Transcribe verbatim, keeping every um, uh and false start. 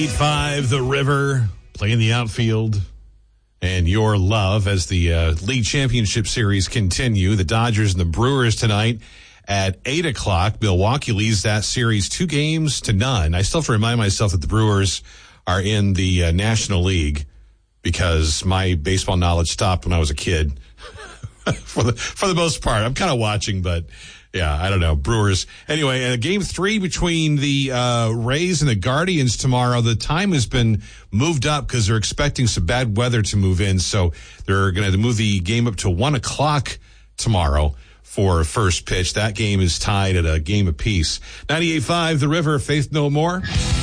eight five, The River, playing the outfield. And your love as the uh, league championship series continue. The Dodgers and the Brewers tonight at eight o'clock. Milwaukee leads that series two games to none. I still have to remind myself that the Brewers are in the uh, National League because my baseball knowledge stopped when I was a kid. for the for the most part, I'm kind of watching, but yeah, I don't know. Brewers. Anyway, uh, game three between the uh, Rays and the Guardians tomorrow. The time has been moved up because they're expecting some bad weather to move in. So they're going to move the game up to one o'clock tomorrow for first pitch. That game is tied at a game apiece. ninety-eight point five, The River, Faith No More.